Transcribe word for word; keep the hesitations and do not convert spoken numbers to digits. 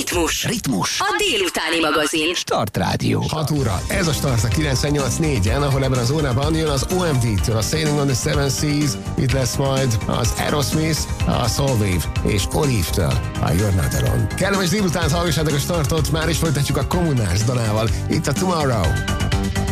Ritmus. Ritmus. A délutáni magazin. Start Rádió. hat óra. Ez a Start a kilencvennyolc négyen, ahol ebben az órában jön az o em dé-től a Sailing on the Seven Seas. Itt lesz majd az Aerosmith, a Soulwave és Olive-től a You're Not Alone. Kellemes délutánt hallgassátok a Startot, már is folytatjuk a Kommunás Danával. Itt a Tomorrow.